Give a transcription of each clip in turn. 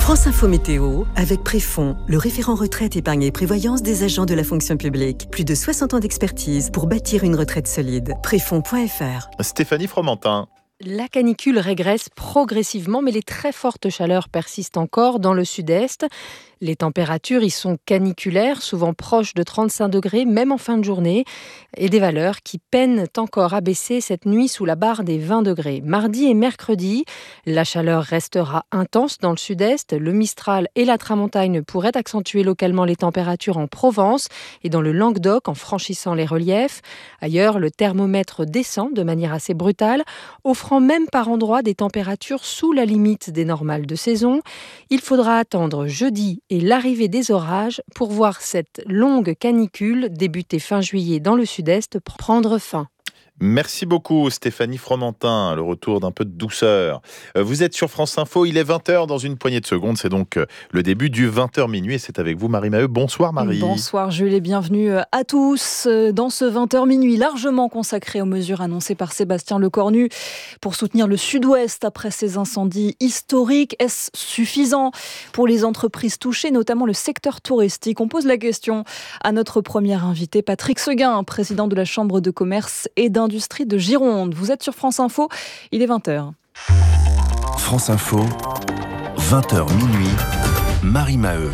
France Info Météo, avec Préfond, le référent retraite, épargne et prévoyance des agents de la fonction publique. Plus de 60 ans d'expertise pour bâtir une retraite solide. Préfond.fr. Stéphanie Fromentin. La canicule régresse progressivement, mais les très fortes chaleurs persistent encore dans le sud-est. Les températures y sont caniculaires, souvent proches de 35 degrés, même en fin de journée, et des valeurs qui peinent encore à baisser cette nuit sous la barre des 20 degrés. Mardi et mercredi, la chaleur restera intense dans le sud-est. Le Mistral et la Tramontagne pourraient accentuer localement les températures en Provence et dans le Languedoc en franchissant les reliefs. Ailleurs, le thermomètre descend de manière assez brutale, offrant même par endroits des températures sous la limite des normales de saison. Il faudra attendre jeudi et l'arrivée des orages pour voir cette longue canicule débutée fin juillet dans le sud-est prendre fin. Merci beaucoup Stéphanie Fromentin, le retour d'un peu de douceur. Vous êtes sur France Info, il est 20h dans une poignée de secondes, c'est donc le début du 20h minuit et c'est avec vous Marie Maheu. Bonsoir Marie. Bonsoir Jules et bienvenue à tous dans ce 20h minuit largement consacré aux mesures annoncées par Sébastien Lecornu pour soutenir le sud-ouest après ces incendies historiques. Est-ce suffisant pour les entreprises touchées, notamment le secteur touristique? On pose la question à notre premier invité, Patrick Seguin, président de la Chambre de commerce et d'industrie de Gironde. Vous êtes sur France Info, il est 20h. France Info, 20h minuit, Marie Maheu.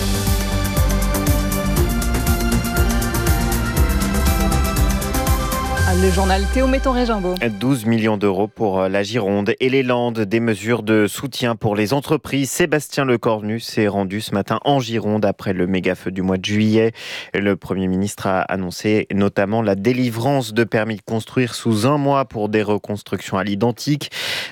Le journal Théo Méton-Régimbaud. 12 millions d'euros pour la Gironde et les Landes, des mesures de soutien pour les entreprises. Sébastien Lecornu s'est rendu ce matin en Gironde après le méga-feu du mois de juillet. Le Premier ministre a annoncé notamment la délivrance de permis de construire sous un mois pour des reconstructions à l'identique.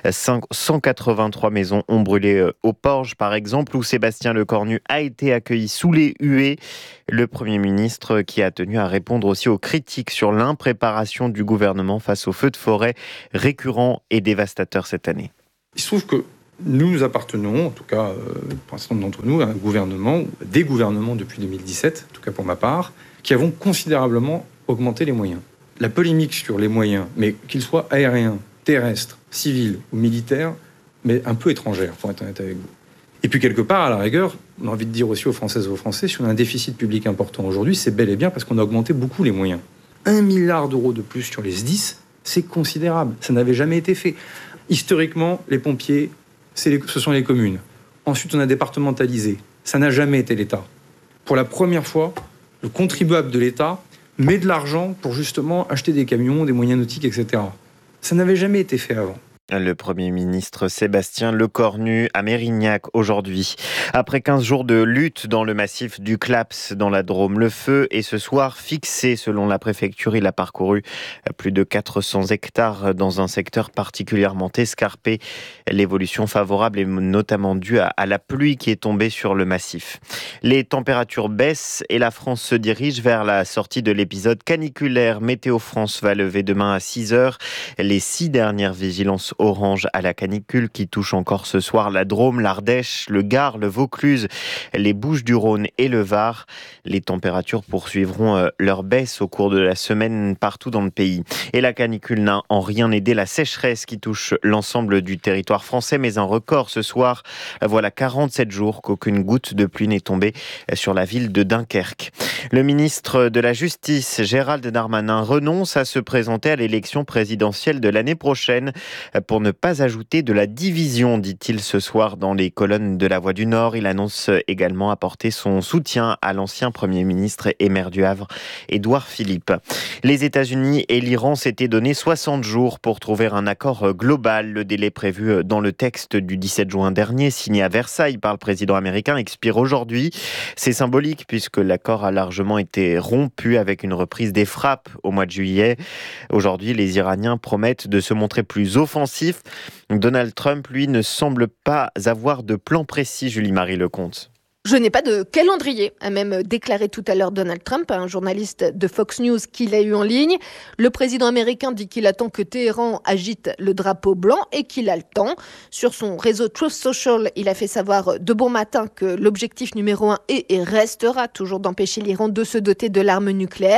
183 maisons ont brûlé au Porge, par exemple, où Sébastien Lecornu a été accueilli sous les huées. Le Premier ministre qui a tenu à répondre aussi aux critiques sur l'impréparation du gouvernement face aux feux de forêt récurrents et dévastateurs cette année. Il se trouve que nous appartenons, en tout cas pour un certain nombre d'entre nous, à un gouvernement, ou à des gouvernements depuis 2017, en tout cas pour ma part, qui avons considérablement augmenté les moyens. La polémique sur les moyens, mais qu'ils soient aériens, terrestres, civils ou militaires, mais un peu étrangère, pour être honnête avec vous. Et puis quelque part, à la rigueur, on a envie de dire aussi aux Françaises et aux Français, si on a un déficit public important aujourd'hui, c'est bel et bien parce qu'on a augmenté beaucoup les moyens. 1 milliard d'euros de plus sur les SDIS, c'est considérable. Ça n'avait jamais été fait. Historiquement, les pompiers, ce sont les communes. Ensuite, on a départementalisé. Ça n'a jamais été l'État. Pour la première fois, le contribuable de l'État met de l'argent pour justement acheter des camions, des moyens nautiques, etc. Ça n'avait jamais été fait avant. Le Premier ministre Sébastien Lecornu à Mérignac aujourd'hui. Après 15 jours de lutte dans le massif du Claps dans la Drôme, le feu est ce soir fixé. Selon la préfecture, il a parcouru plus de 400 hectares dans un secteur particulièrement escarpé. L'évolution favorable est notamment due à la pluie qui est tombée sur le massif. Les températures baissent et la France se dirige vers la sortie de l'épisode caniculaire. Météo France va lever demain à 6h les 6 dernières vigilances orange à la canicule qui touche encore ce soir la Drôme, l'Ardèche, le Gard, le Vaucluse, les Bouches-du-Rhône et le Var. Les températures poursuivront leur baisse au cours de la semaine partout dans le pays. Et la canicule n'a en rien aidé la sécheresse qui touche l'ensemble du territoire français, mais un record ce soir. Voilà 47 jours qu'aucune goutte de pluie n'est tombée sur la ville de Dunkerque. Le ministre de la Justice, Gérald Darmanin, renonce à se présenter à l'élection présidentielle de l'année prochaine pour ne pas ajouter de la division, dit-il ce soir dans les colonnes de La Voix du Nord. Il annonce également apporter son soutien à l'ancien Premier ministre et maire du Havre, Édouard Philippe. Les États-Unis et l'Iran s'étaient donné 60 jours pour trouver un accord global. Le délai prévu dans le texte du 17 juin dernier, signé à Versailles par le président américain, expire aujourd'hui. C'est symbolique puisque l'accord a largement été rompu avec une reprise des frappes au mois de juillet. Aujourd'hui, les Iraniens promettent de se montrer plus offensifs. Donald Trump, lui, ne semble pas avoir de plan précis, Julie-Marie Lecomte. Je n'ai pas de calendrier, a même déclaré tout à l'heure Donald Trump, un journaliste de Fox News qui l'a eu en ligne. Le président américain dit qu'il attend que Téhéran agite le drapeau blanc et qu'il a le temps. Sur son réseau Truth Social, il a fait savoir de bon matin que l'objectif numéro 1 est et restera toujours d'empêcher l'Iran de se doter de l'arme nucléaire.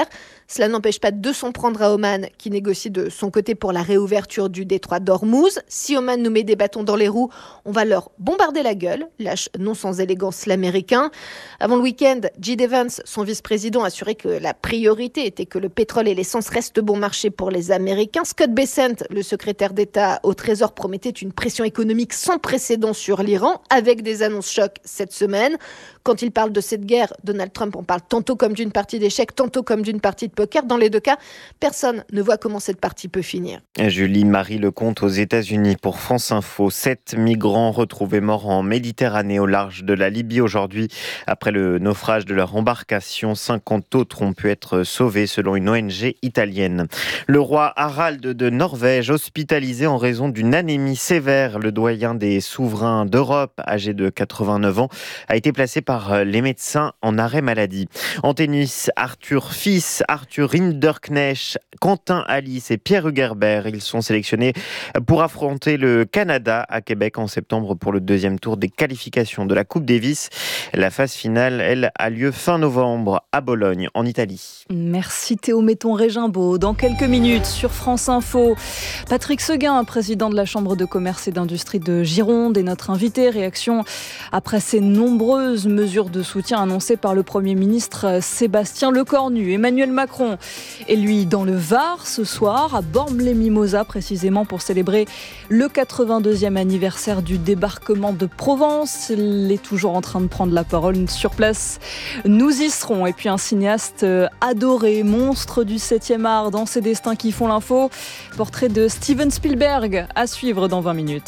Cela n'empêche pas de s'en prendre à Oman, qui négocie de son côté pour la réouverture du détroit d'Ormuz. Si Oman nous met des bâtons dans les roues, on va leur bombarder la gueule, lâche non sans élégance l'Américain. Avant le week-end, J.D. Vance, son vice-président, a assuré que la priorité était que le pétrole et l'essence restent bon marché pour les Américains. Scott Bessent, le secrétaire d'État au Trésor, promettait une pression économique sans précédent sur l'Iran, avec des annonces chocs cette semaine. Quand il parle de cette guerre, Donald Trump en parle tantôt comme d'une partie d'échecs, tantôt comme d'une partie de poker. Dans les deux cas, personne ne voit comment cette partie peut finir. Julie-Marie Lecomte aux États-Unis pour France Info. 7 migrants retrouvés morts en Méditerranée au large de la Libye aujourd'hui. Après le naufrage de leur embarcation, 50 autres ont pu être sauvés selon une ONG italienne. Le roi Harald de Norvège, hospitalisé en raison d'une anémie sévère. Le doyen des souverains d'Europe, âgé de 89 ans, a été placé par les médecins en arrêt maladie. En tennis, Arthur Fils, Arthur Rinderknecht, Quentin Alice et Pierre Hugerbert, ils sont sélectionnés pour affronter le Canada à Québec en septembre pour le deuxième tour des qualifications de la Coupe Davis. La phase finale, elle, a lieu fin novembre à Bologne, en Italie. Merci Théo Metton-Régimbaud. Dans quelques minutes sur France Info, Patrick Seguin, président de la Chambre de commerce et d'industrie de Gironde, est notre invité. Réaction après ces nombreuses mesures de soutien annoncées par le Premier ministre Sébastien Lecornu. Emmanuel Macron est lui dans le Var ce soir, à Bormes-les-Mimosas précisément, pour célébrer le 82e anniversaire du débarquement de Provence. Il est toujours en train de prendre la parole sur place. Nous y serons. Et puis un cinéaste adoré, monstre du 7e art dans ses destins qui font l'info. Portrait de Steven Spielberg à suivre dans 20 minutes.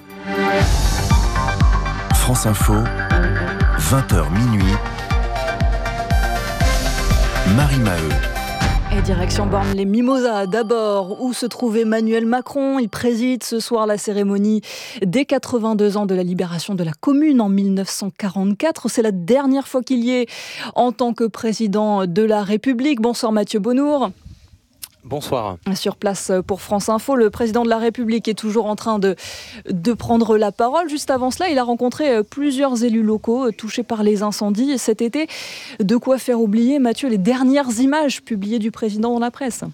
France Info, 20h minuit. Marie Maheu. Et direction Bormes-les-Mimosas d'abord, où se trouve Emmanuel Macron. Il préside ce soir la cérémonie des 82 ans de la libération de la commune en 1944. C'est la dernière fois qu'il y est en tant que président de la République. Bonsoir Mathieu Bonnour. Bonsoir. Sur place pour France Info, le président de la République est toujours en train de prendre la parole. Juste avant cela, il a rencontré plusieurs élus locaux touchés par les incendies cet été. De quoi faire oublier, Mathieu, les dernières images publiées du président dans la presse.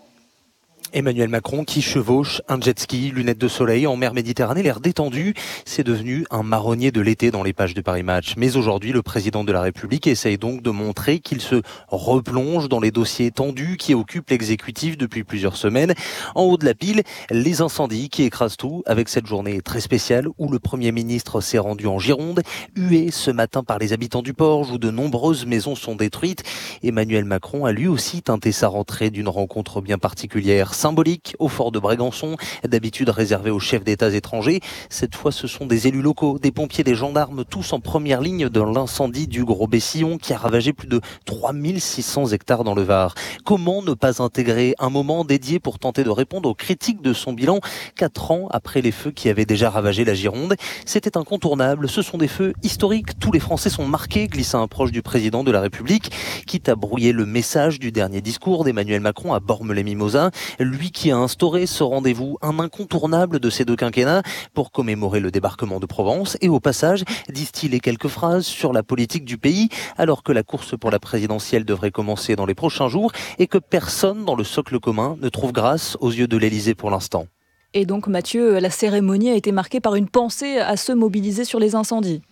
Emmanuel Macron qui chevauche un jet ski, lunettes de soleil en mer Méditerranée, l'air détendu. C'est devenu un marronnier de l'été dans les pages de Paris Match. Mais aujourd'hui, le président de la République essaye donc de montrer qu'il se replonge dans les dossiers tendus qui occupent l'exécutif depuis plusieurs semaines. En haut de la pile, les incendies qui écrasent tout, avec cette journée très spéciale où le Premier ministre s'est rendu en Gironde, hué ce matin par les habitants du Porge où de nombreuses maisons sont détruites. Emmanuel Macron a lui aussi teinté sa rentrée d'une rencontre bien particulière, symbolique au fort de Brégançon, d'habitude réservé aux chefs d'État étrangers. Cette fois, ce sont des élus locaux, des pompiers, des gendarmes, tous en première ligne dans l'incendie du Gros Bessillon qui a ravagé plus de 3600 hectares dans le Var. Comment ne pas intégrer un moment dédié pour tenter de répondre aux critiques de son bilan 4 ans après les feux qui avaient déjà ravagé la Gironde? C'était incontournable, ce sont des feux historiques. Tous les Français sont marqués, glissa un proche du président de la République, quitte à brouiller le message du dernier discours d'Emmanuel Macron à Bormes-les-Mimosas. Lui qui a instauré ce rendez-vous, un incontournable de ces deux quinquennats, pour commémorer le débarquement de Provence et au passage distiller quelques phrases sur la politique du pays, alors que la course pour la présidentielle devrait commencer dans les prochains jours et que personne dans le socle commun ne trouve grâce aux yeux de l'Élysée pour l'instant. Et donc Mathieu, la cérémonie a été marquée par une pensée à se mobiliser sur les incendies.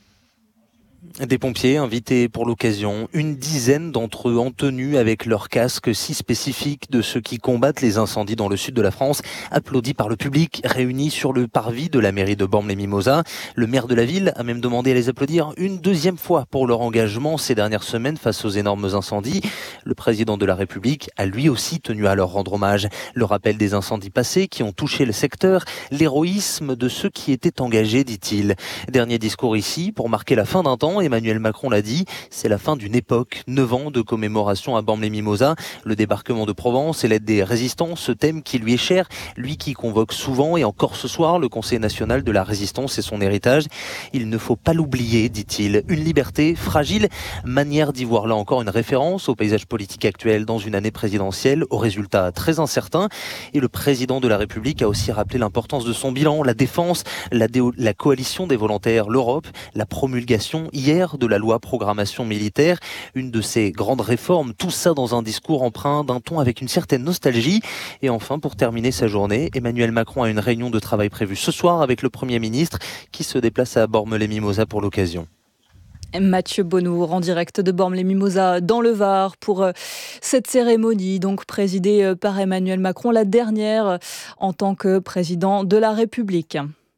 Des pompiers invités pour l'occasion, une dizaine d'entre eux en tenue avec leurs casques si spécifiques de ceux qui combattent les incendies dans le sud de la France, applaudis par le public, réunis sur le parvis de la mairie de Bormes-les-Mimosas. Le maire de la ville a même demandé à les applaudir une deuxième fois pour leur engagement ces dernières semaines face aux énormes incendies. Le président de la République a lui aussi tenu à leur rendre hommage. Le rappel des incendies passés qui ont touché le secteur, l'héroïsme de ceux qui étaient engagés, dit-il. Dernier discours ici pour marquer la fin d'un temps. Emmanuel Macron l'a dit, c'est la fin d'une époque. 9 ans de commémoration à Bormes-les-Mimosas, le débarquement de Provence et l'aide des résistants, ce thème qui lui est cher, lui qui convoque souvent et encore ce soir le Conseil national de la résistance et son héritage. Il ne faut pas l'oublier, dit-il. Une liberté fragile, manière d'y voir là encore une référence au paysage politique actuel dans une année présidentielle, aux résultats très incertains. Et le président de la République a aussi rappelé l'importance de son bilan, la défense, la coalition des volontaires, l'Europe, la promulgation hier de la loi programmation militaire, une de ces grandes réformes, tout ça dans un discours empreint d'un ton avec une certaine nostalgie. Et enfin, pour terminer sa journée, Emmanuel Macron a une réunion de travail prévue ce soir avec le Premier ministre qui se déplace à Bormes-les-Mimosas pour l'occasion. Mathieu Bonnour en direct de Bormes-les-Mimosas dans le Var pour cette cérémonie donc présidée par Emmanuel Macron, la dernière en tant que président de la République.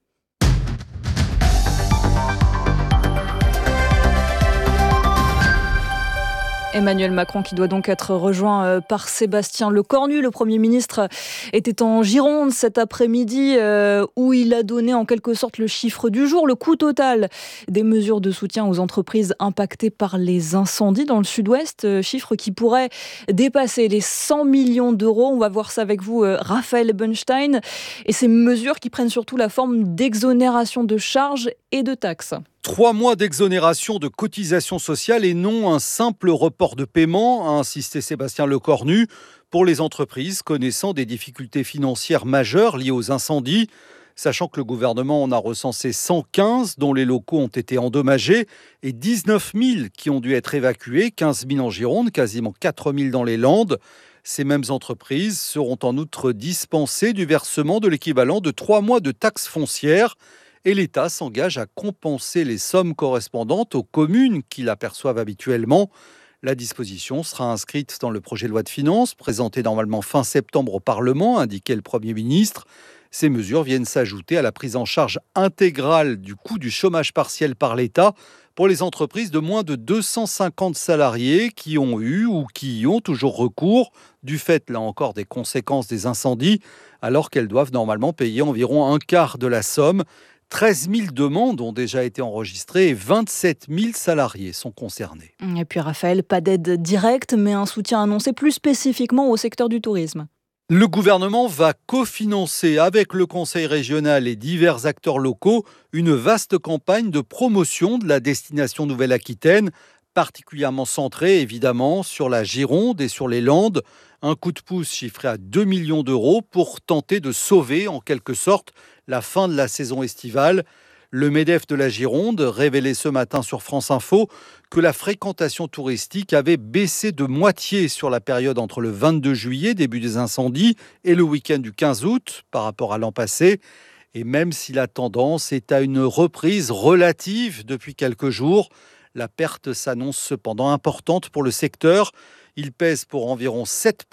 Emmanuel Macron qui doit donc être rejoint par Sébastien Lecornu. Le Premier ministre était en Gironde cet après-midi où il a donné en quelque sorte le chiffre du jour, le coût total des mesures de soutien aux entreprises impactées par les incendies dans le sud-ouest, chiffre qui pourrait dépasser les 100 millions d'euros. On va voir ça avec vous, Raphaël Ebenstein. Et ces mesures qui prennent surtout la forme d'exonération de charges et de taxes. 3 mois d'exonération de cotisations sociales et non un simple report de paiement, a insisté Sébastien Lecornu, pour les entreprises connaissant des difficultés financières majeures liées aux incendies. Sachant que le gouvernement en a recensé 115 dont les locaux ont été endommagés et 19 000 qui ont dû être évacués, 15 000 en Gironde, quasiment 4 000 dans les Landes. Ces mêmes entreprises seront en outre dispensées du versement de l'équivalent de 3 mois de taxes foncières. Et l'État s'engage à compenser les sommes correspondantes aux communes qui l'aperçoivent habituellement. La disposition sera inscrite dans le projet de loi de finances, présenté normalement fin septembre au Parlement, indiquait le Premier ministre. Ces mesures viennent s'ajouter à la prise en charge intégrale du coût du chômage partiel par l'État pour les entreprises de moins de 250 salariés qui ont eu ou qui y ont toujours recours, du fait, là encore, des conséquences des incendies, alors qu'elles doivent normalement payer environ un quart de la somme. 13 000 demandes ont déjà été enregistrées et 27 000 salariés sont concernés. Et puis Raphaël, pas d'aide directe, mais un soutien annoncé plus spécifiquement au secteur du tourisme. Le gouvernement va cofinancer avec le Conseil régional et divers acteurs locaux une vaste campagne de promotion de la destination Nouvelle-Aquitaine, particulièrement centrée évidemment sur la Gironde et sur les Landes. Un coup de pouce chiffré à 2 millions d'euros pour tenter de sauver en quelque sorte la fin de la saison estivale. Le MEDEF de la Gironde révélait ce matin sur France Info que la fréquentation touristique avait baissé de moitié sur la période entre le 22 juillet, début des incendies, et le week-end du 15 août par rapport à l'an passé. Et même si la tendance est à une reprise relative depuis quelques jours, la perte s'annonce cependant importante pour le secteur. Il pèse pour environ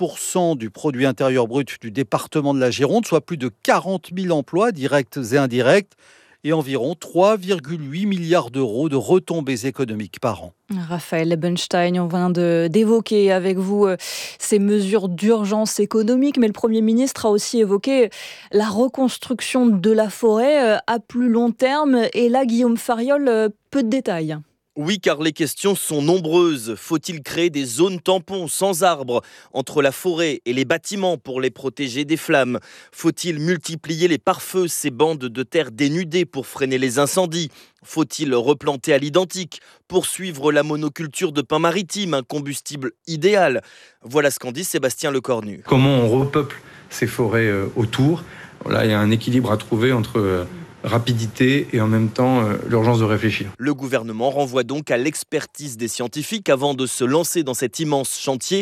7% du produit intérieur brut du département de la Gironde, soit plus de 40 000 emplois directs et indirects, et environ 3,8 milliards d'euros de retombées économiques par an. Raphaël Ebenstein, on vient d'évoquer avec vous ces mesures d'urgence économique, mais le Premier ministre a aussi évoqué la reconstruction de la forêt à plus long terme. Et là, Guillaume Fariol, peu de détails. Oui, car les questions sont nombreuses. Faut-il créer des zones tampons sans arbres entre la forêt et les bâtiments pour les protéger des flammes? Faut-il multiplier les pare-feux, ces bandes de terre dénudées pour freiner les incendies? Faut-il replanter à l'identique, poursuivre la monoculture de pin maritime, un combustible idéal? Voilà ce qu'en dit Sébastien Lecornu. Comment on repeuple ces forêts autour? Là, il y a un équilibre à trouver entre rapidité et en même temps l'urgence de réfléchir. Le gouvernement renvoie donc à l'expertise des scientifiques avant de se lancer dans cet immense chantier.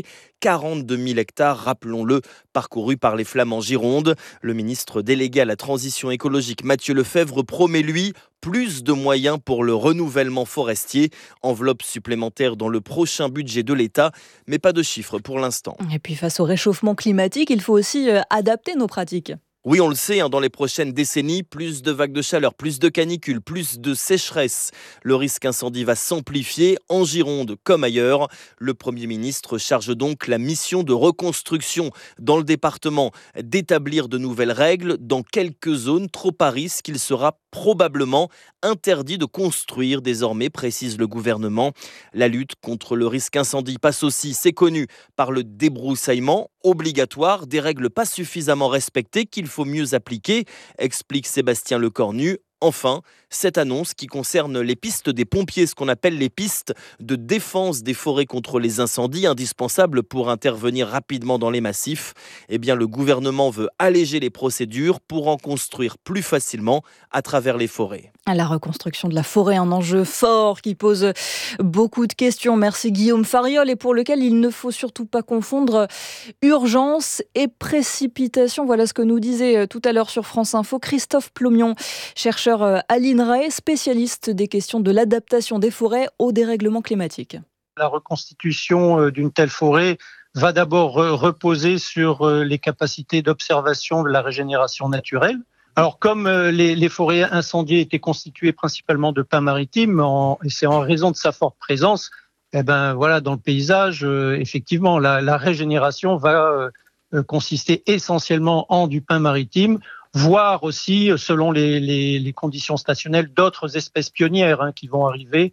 42 000 hectares, rappelons-le, parcourus par les flammes en Gironde. Le ministre délégué à la transition écologique, Mathieu Lefèvre, promet, lui, plus de moyens pour le renouvellement forestier. Enveloppe supplémentaire dans le prochain budget de l'État, mais pas de chiffres pour l'instant. Et puis face au réchauffement climatique, il faut aussi adapter nos pratiques. Oui, on le sait, dans les prochaines décennies, plus de vagues de chaleur, plus de canicules, plus de sécheresse. Le risque incendie va s'amplifier en Gironde comme ailleurs. Le Premier ministre charge donc la mission de reconstruction dans le département d'établir de nouvelles règles dans quelques zones trop à risque. Il sera probablement interdit de construire désormais, précise le gouvernement. La lutte contre le risque incendie passe aussi, c'est connu, par le débroussaillement obligatoire, des règles pas suffisamment respectées qu'il faut mieux appliquer, explique Sébastien Lecornu. Enfin, cette annonce qui concerne les pistes des pompiers, ce qu'on appelle les pistes de défense des forêts contre les incendies, indispensables pour intervenir rapidement dans les massifs. Eh bien, le gouvernement veut alléger les procédures pour en construire plus facilement à travers les forêts. La reconstruction de la forêt, un enjeu fort qui pose beaucoup de questions. Merci Guillaume Fariol, et pour lequel il ne faut surtout pas confondre urgence et précipitation. Voilà ce que nous disait tout à l'heure sur France Info Christophe Plomion, chercheur à l'INRAE, spécialiste des questions de l'adaptation des forêts au dérèglement climatique. La reconstitution d'une telle forêt va d'abord reposer sur les capacités d'observation de la régénération naturelle. Alors, comme les forêts incendiées étaient constituées principalement de pins maritimes, et c'est en raison de sa forte présence, dans le paysage, effectivement, la régénération va consister essentiellement en du pin maritime, voire aussi, selon les conditions stationnelles, d'autres espèces pionnières qui vont arriver,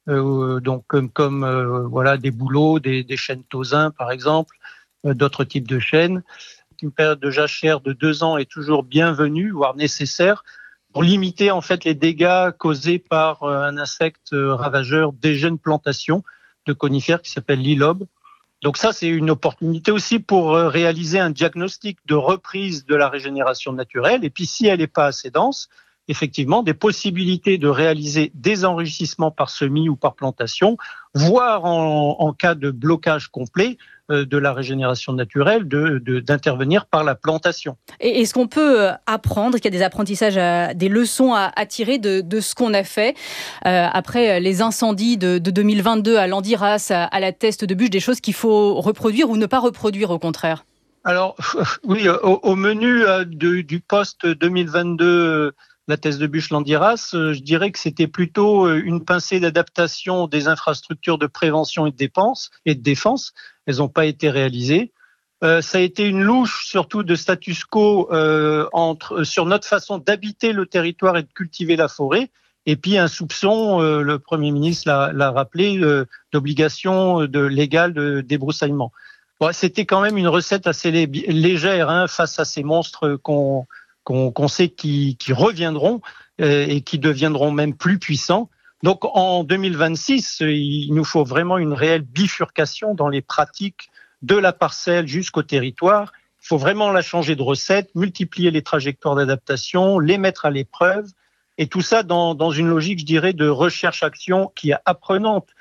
comme des bouleaux, des chênes tausins, par exemple, d'autres types de chênes. Une période de jachère de 2 ans est toujours bienvenue, voire nécessaire, pour limiter en fait les dégâts causés par un insecte ravageur des jeunes plantations de conifères qui s'appelle l'ilobe. Donc ça, c'est une opportunité aussi pour réaliser un diagnostic de reprise de la régénération naturelle. Et puis si elle n'est pas assez dense, effectivement, des possibilités de réaliser des enrichissements par semis ou par plantation, voire en cas de blocage complet de la régénération naturelle, d'intervenir par la plantation. Et est-ce qu'on peut apprendre, qu'il y a des apprentissages, des leçons à tirer de ce qu'on a fait après les incendies de 2022 à Landiras, à la Teste de Buch, des choses qu'il faut reproduire ou ne pas reproduire au contraire? Alors oui, au menu du post 2022, la Teste de Buch Landiras, je dirais que c'était plutôt une pincée d'adaptation des infrastructures de prévention et de défense. Elles n'ont pas été réalisées. Ça a été une louche surtout de status quo sur notre façon d'habiter le territoire et de cultiver la forêt. Et puis un soupçon, le Premier ministre l'a rappelé, d'obligation légale de débroussaillement. Bon, c'était quand même une recette assez légère face à ces monstres qu'on sait qui reviendront et qui deviendront même plus puissants. Donc en 2026, il nous faut vraiment une réelle bifurcation dans les pratiques de la parcelle jusqu'au territoire. Il faut vraiment la changer de recette, multiplier les trajectoires d'adaptation, les mettre à l'épreuve, et tout ça dans une logique, je dirais, de recherche-action qui est apprenante.